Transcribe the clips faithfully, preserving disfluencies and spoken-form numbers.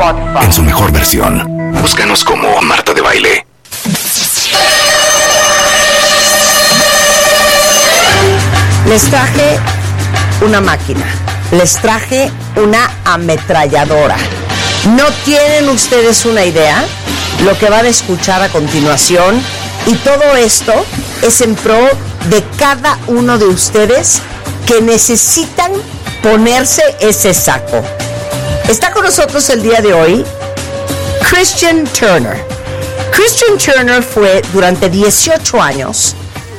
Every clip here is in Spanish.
en su mejor versión. Búscanos como Marta de Baile. Les traje una máquina, les traje una ametralladora. No tienen ustedes una idea lo que van a escuchar a continuación, y todo esto es en pro de cada uno de ustedes que necesitan ponerse ese saco. Está con nosotros el día de hoy Christian Turner. Christian Turner fue durante dieciocho años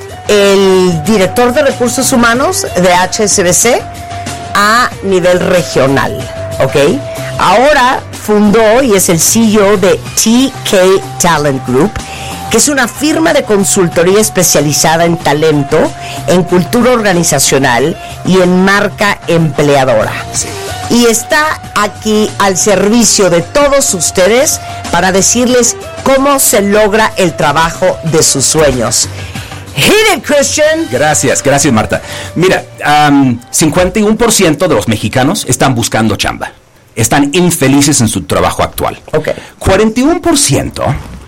el director de recursos humanos de H S B C a nivel regional, ¿ok? Ahora fundó y es el C E O de T K Talent Group, que es una firma de consultoría especializada en talento, en cultura organizacional y en marca empleadora. Y está aquí al servicio de todos ustedes para decirles cómo se logra el trabajo de sus sueños. Hit it, Christian. Gracias, gracias, Marta. Mira, um, cincuenta y uno por ciento de los mexicanos están buscando chamba. Están infelices en su trabajo actual. Okay. cuarenta y uno por ciento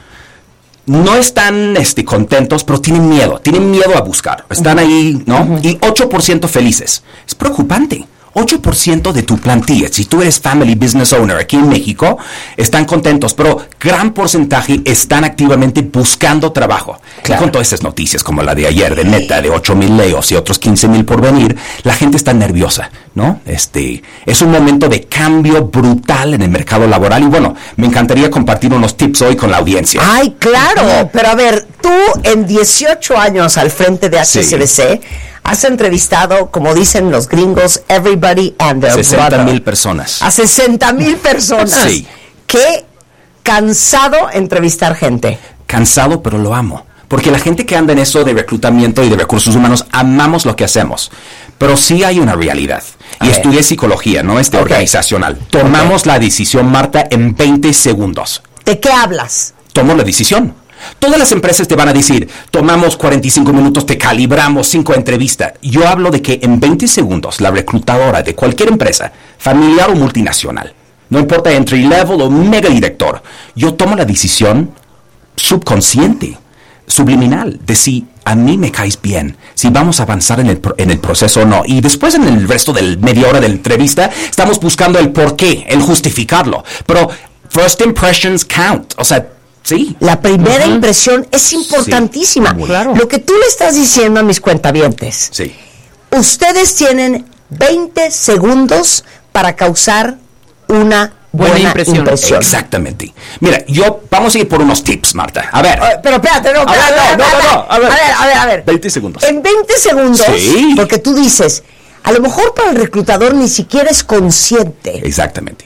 no están este, contentos, pero tienen miedo. Tienen miedo a buscar. Están uh-huh. ahí, ¿no? Uh-huh. Y ocho por ciento felices. Es preocupante. ocho por ciento de tu plantilla, si tú eres family business owner aquí en México, están contentos, pero gran porcentaje están activamente buscando trabajo. Claro. Y con todas estas noticias como la de ayer de Meta, de ocho mil layoffs y otros quince mil por venir, la gente está nerviosa, ¿no? Este, es un momento de cambio brutal en el mercado laboral y bueno, me encantaría compartir unos tips hoy con la audiencia. ¡Ay, claro! Pero a ver, tú en dieciocho años al frente de H S B C, sí, has entrevistado, como dicen los gringos, everybody and their brother. sesenta mil personas. A sesenta mil personas. Sí. Qué cansado entrevistar gente. Cansado, pero lo amo. Porque la gente que anda en eso de reclutamiento y de recursos humanos, amamos lo que hacemos. Pero sí hay una realidad. Y ver. estudié psicología, ¿no? Este Okay. organizacional. Tomamos okay. la decisión, Marta, en veinte segundos. ¿De qué hablas? Tomo la decisión. Todas las empresas te van a decir, tomamos cuarenta y cinco minutos, te calibramos cinco entrevistas. Yo hablo de que en veinte segundos la reclutadora de cualquier empresa, familiar o multinacional, no importa entry level o mega director, yo tomo la decisión subconsciente, subliminal, de si a mí me caes bien, si vamos a avanzar en el, en el proceso o no. Y después en el resto de media hora de la entrevista, estamos buscando el por qué, el justificarlo. Pero first impressions count, o sea, sí. La primera uh-huh. impresión es importantísima. Sí, claro. Lo que tú le estás diciendo a mis cuentavientes. Sí. Ustedes tienen veinte segundos para causar una buena, buena impresión. impresión. Exactamente. Mira, yo vamos a ir por unos tips, Marta. A ver. Uh, pero espérate, no, a espérate, ver, no, espérate, no, no, no. A ver. A ver, a ver, a ver. veinte segundos. En veinte segundos, sí. porque tú dices, a lo mejor para el reclutador ni siquiera es consciente. Exactamente.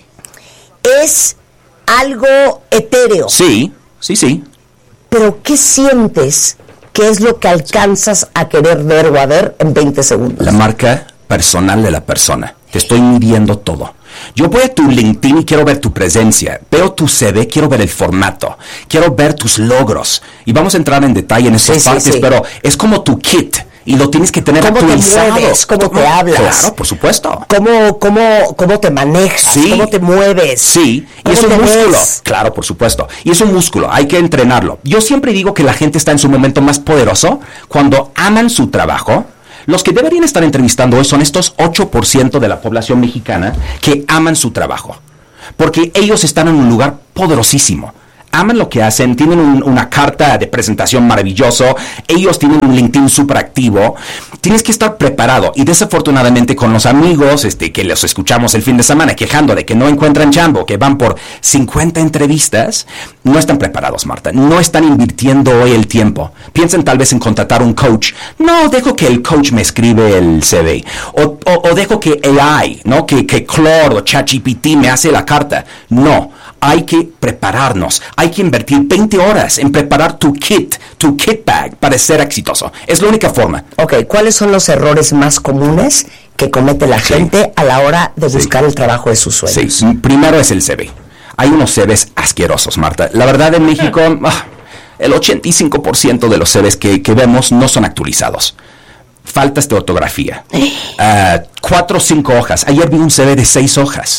Es algo etéreo. Sí. Sí, sí. Pero ¿qué sientes? ¿Qué es lo que alcanzas a querer ver o a ver en veinte segundos? La marca personal de la persona. Te estoy midiendo todo. Yo voy a tu LinkedIn y quiero ver tu presencia. Veo tu C V, quiero ver el formato. Quiero ver tus logros. Y vamos a entrar en detalle en esas sí, partes, sí, sí. pero es como tu kit. Y lo tienes que tener ¿Cómo actualizado. te mueves? ¿Cómo te hablas? Claro, por supuesto. ¿Cómo, cómo, cómo te manejas? Sí. ¿Cómo te mueves? Sí, y es un músculo. Ves? Claro, por supuesto. Y es un músculo, hay que entrenarlo. Yo siempre digo que la gente está en su momento más poderoso cuando aman su trabajo. Los que deberían estar entrevistando hoy son estos ocho por ciento de la población mexicana que aman su trabajo. Porque ellos están en un lugar poderosísimo. Aman lo que hacen, tienen un, una carta de presentación maravilloso, ellos tienen un LinkedIn súper activo. Tienes que estar preparado y desafortunadamente con los amigos este, que los escuchamos el fin de semana quejando de que no encuentran chamba, que van por cincuenta entrevistas, no están preparados, Marta, no están invirtiendo hoy el tiempo. Piensen tal vez en contratar un coach. No, dejo que el coach me escribe el C V. O, o, o dejo que A I, ¿no? que, que Claude o ChatGPT me hace la carta. No. Hay que prepararnos, hay que invertir veinte horas en preparar tu kit, tu kit bag para ser exitoso. Es la única forma. Ok, ¿cuáles son los errores más comunes que comete la sí. gente a la hora de buscar sí. el trabajo de sus sueños? Sí, primero es el C V. Hay unos C Vs asquerosos, Marta. La verdad, en México, ah, el ochenta y cinco por ciento de los C Vs que, que vemos no son actualizados. Faltas de ortografía. Uh, cuatro o cinco hojas. Ayer vi un C V de seis hojas.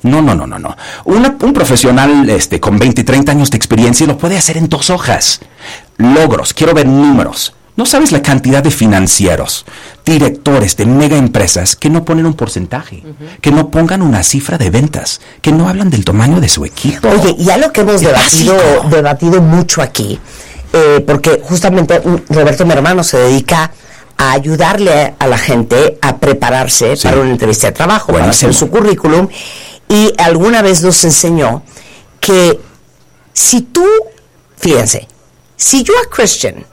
No, no, no, no, no. Una, un profesional este, con veinte, treinta años de experiencia lo puede hacer en dos hojas. Logros, quiero ver números. No sabes la cantidad de financieros, directores de mega empresas que no ponen un porcentaje, uh-huh. que no pongan una cifra de ventas, que no hablan del tamaño de su equipo. Oye, y algo que hemos debatido, debatido mucho aquí, eh, porque justamente Roberto, mi hermano, se dedica a ayudarle a la gente a prepararse sí. para una entrevista de trabajo, Buenísimo. Para hacer su currículum, y alguna vez nos enseñó que si tú, fíjense, si yo a Christian,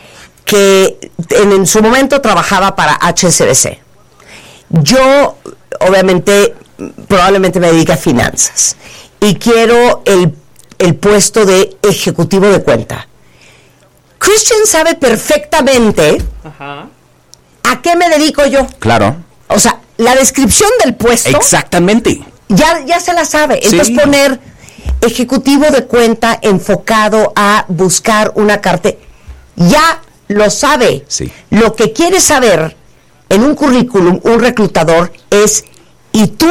que en, en su momento trabajaba para H S B C. Yo, obviamente, probablemente me dedico a finanzas y quiero el, el puesto de ejecutivo de cuenta. Christian sabe perfectamente Ajá. a qué me dedico yo. Claro. O sea, la descripción del puesto. Exactamente. Ya, ya se la sabe. Sí. Entonces poner ejecutivo de cuenta enfocado a buscar una cartera. Ya lo sabe. Sí. Lo que quiere saber en un currículum un reclutador es, ¿y tú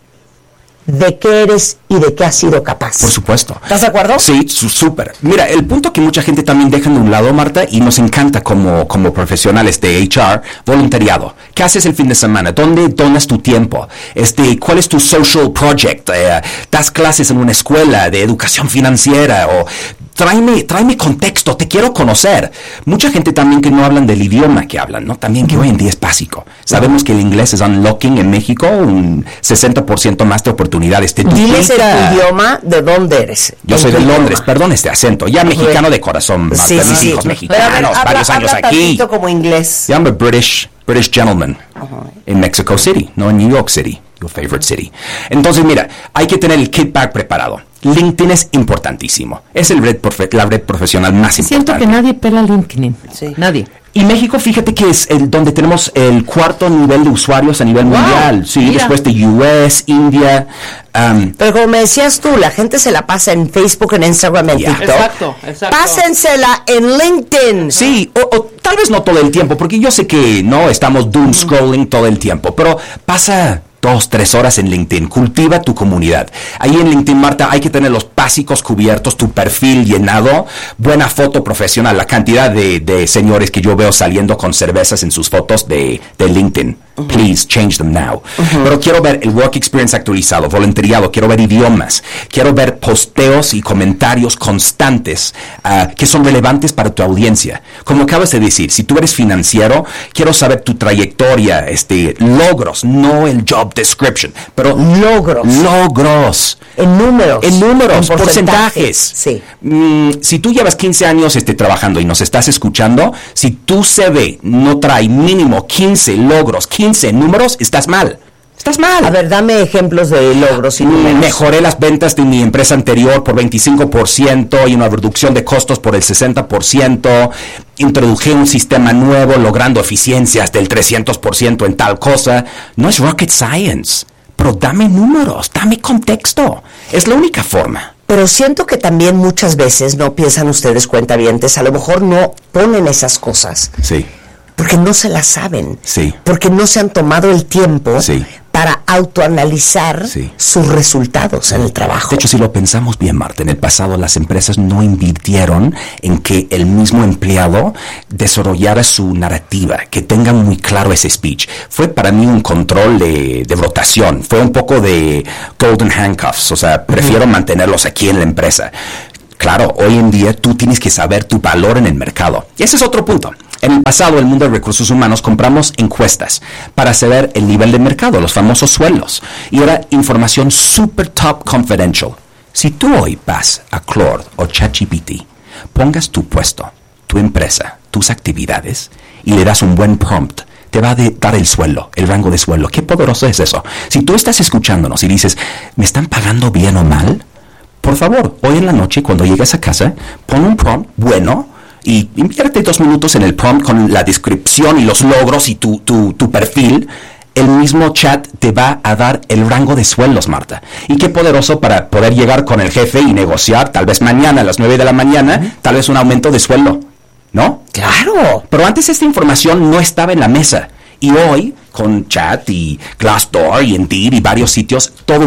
de qué eres y de qué has sido capaz? Por supuesto. ¿Estás de acuerdo? Sí, súper. Mira, el punto que mucha gente también deja de un lado, Marta, y nos encanta como, como profesionales de H R, voluntariado. ¿Qué haces el fin de semana? ¿Dónde donas tu tiempo? Este, ¿cuál es tu social project? Eh, ¿Das clases en una escuela de educación financiera? O tráeme, tráeme contexto, te quiero conocer. Mucha gente también que no hablan del idioma que hablan, ¿no? También que hoy en día es básico. Sabemos que el inglés es unlocking en México, un sesenta por ciento más de oportunidades. Te Diles en tu idioma de dónde eres. Yo soy de Londres, idioma. Perdón este acento. Ya mexicano de corazón, Marta, sí, mis sí, hijos sí. mexicanos, Pero, varios habla, años habla aquí. como inglés. Yeah, I'm a British, British gentleman uh-huh. in Mexico City, no en New York City, your favorite city. Entonces, mira, hay que tener el kit bag preparado. LinkedIn es importantísimo. Es el red profe- la red profesional más Siento importante. Siento que nadie pela LinkedIn. Sí. Nadie. Y México, fíjate que es el donde tenemos el cuarto nivel de usuarios a nivel wow, mundial. Sí, mira. Después de U S, India. Um, Pero como me decías tú, la gente se la pasa en Facebook, en Instagram, en yeah. TikTok. Exacto, exacto. Pásensela en LinkedIn. Sí, o, o tal vez no todo el tiempo, porque yo sé que no estamos doom scrolling todo el tiempo, pero pasa dos, tres horas en LinkedIn. Cultiva tu comunidad. Ahí en LinkedIn, Marta, hay que tener los básicos cubiertos, tu perfil llenado, buena foto profesional. La cantidad de, de señores que yo veo saliendo con cervezas en sus fotos de, de LinkedIn. Uh-huh. Please, change them now. Uh-huh. Pero quiero ver el work experience actualizado, voluntariado, quiero ver idiomas, quiero ver posteos y comentarios constantes uh, que son relevantes para tu audiencia. Como acabas de decir, si tú eres financiero, quiero saber tu trayectoria, este, logros, no el job description, pero logros. Logros. En números. En números, en porcentajes. Sí. Mm, si tú llevas quince años este, trabajando y nos estás escuchando, si tu C V no trae mínimo quince logros, quince números, estás mal. Estás mal. A ver, dame ejemplos de logros y números. Mejoré las ventas de mi empresa anterior por veinticinco por ciento y una reducción de costos por el sesenta por ciento. Introduje un sistema nuevo logrando eficiencias del trescientos por ciento en tal cosa. No es rocket science, pero dame números, dame contexto. Es la única forma. Pero siento que también muchas veces no piensan ustedes, cuentavientes, a lo mejor no ponen esas cosas. Sí. Porque no se las saben. Sí. Porque no se han tomado el tiempo sí. para autoanalizar sí. sus resultados sí. en el trabajo. De hecho, si lo pensamos bien, Marta, en el pasado las empresas no invirtieron en que el mismo empleado desarrollara su narrativa, que tenga muy claro ese speech. Fue para mí un control de, de rotación. Fue un poco de golden handcuffs. O sea, prefiero uh-huh. mantenerlos aquí en la empresa. Claro, hoy en día tú tienes que saber tu valor en el mercado. Y ese es otro punto. En el pasado, el mundo de recursos humanos, compramos encuestas para saber el nivel de mercado, los famosos sueldos. Y era información super top confidential. Si tú hoy vas a Claude o ChatGPT, pongas tu puesto, tu empresa, tus actividades y le das un buen prompt, te va a de, dar el sueldo, el rango de sueldo. ¿Qué poderoso es eso? Si tú estás escuchándonos y dices, ¿me están pagando bien o mal? Por favor, hoy en la noche, cuando llegues a casa, pon un prompt bueno y invierte dos minutos en el prompt con la descripción y los logros y tu, tu, tu perfil. El mismo chat te va a dar el rango de sueldos, Marta. Y qué poderoso para poder llegar con el jefe y negociar, tal vez mañana a las nueve de la mañana, uh-huh. tal vez un aumento de sueldo, ¿no? ¡Claro! Pero antes esta información no estaba en la mesa. Y hoy, con chat y Glassdoor y Indeed y varios sitios, todo es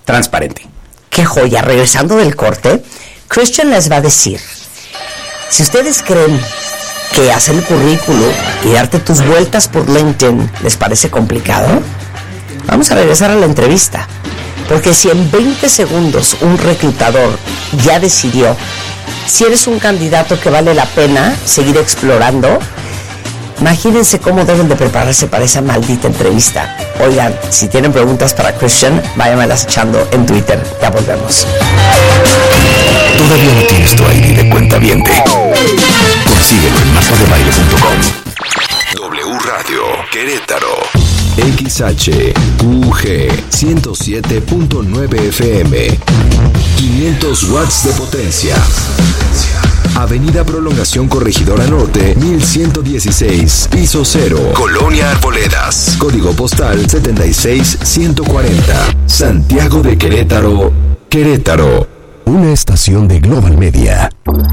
transparente. ¡Qué joya! Regresando del corte, Christian les va a decir, si ustedes creen que hacer el currículo y darte tus vueltas por LinkedIn les parece complicado, vamos a regresar a la entrevista. Porque si en veinte segundos un reclutador ya decidió si eres un candidato que vale la pena seguir explorando, imagínense cómo deben de prepararse para esa maldita entrevista. Oigan, si tienen preguntas para Christian, váyanmelas echando en Twitter. Ya volvemos. ¿Todavía no tienes tu I D de cuentaviente? Consíguelo en marta de baile punto com. W Radio Querétaro. X H U G ciento siete punto nueve F M. quinientos watts de potencia. Avenida Prolongación Corregidora Norte, mil ciento dieciséis, piso cero, Colonia Arboledas. Código postal setenta y seis ciento cuarenta. Santiago de Querétaro, Querétaro. Una estación de Global Media.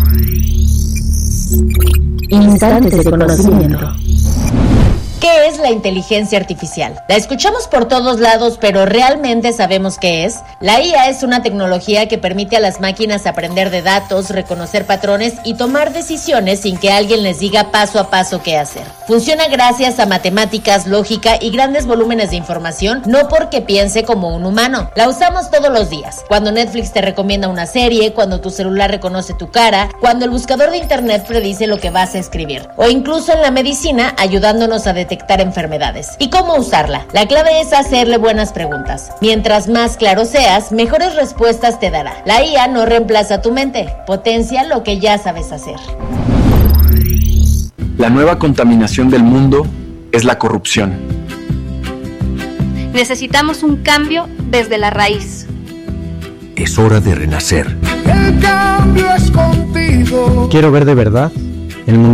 Instantes de conocimiento. ¿Qué es la inteligencia artificial? La escuchamos por todos lados, pero ¿realmente sabemos qué es? La I A es una tecnología que permite a las máquinas aprender de datos, reconocer patrones y tomar decisiones sin que alguien les diga paso a paso qué hacer. Funciona gracias a matemáticas, lógica y grandes volúmenes de información, no porque piense como un humano. La usamos todos los días. Cuando Netflix te recomienda una serie, cuando tu celular reconoce tu cara, cuando el buscador de internet predice lo que vas a escribir, o incluso en la medicina ayudándonos a detectar detectar enfermedades. ¿Y cómo usarla? La clave es hacerle buenas preguntas. Mientras más claro seas, mejores respuestas te dará. La I A no reemplaza tu mente, potencia lo que ya sabes hacer. La nueva contaminación del mundo es la corrupción. Necesitamos un cambio desde la raíz. Es hora de renacer. El cambio es contigo. Quiero ver de verdad el mundo.